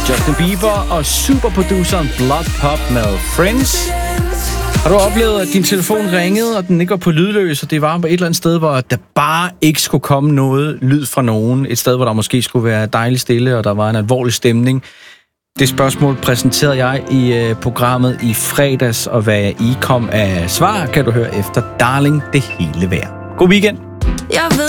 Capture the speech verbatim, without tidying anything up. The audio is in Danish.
Justin Bieber og superproduceren Blood Pop med Friends. Har du oplevet, at din telefon ringede, og den ikke var på lydløs, og det var på et eller andet sted, hvor der bare ikke skulle komme noget lyd fra nogen? Et sted, hvor der måske skulle være dejligt stille, og der var en alvorlig stemning. Det spørgsmål præsenterede jeg i øh, programmet i fredags, og hvad I kom af svar, kan du høre efter Darling, det hele værd. God weekend! Jeg ved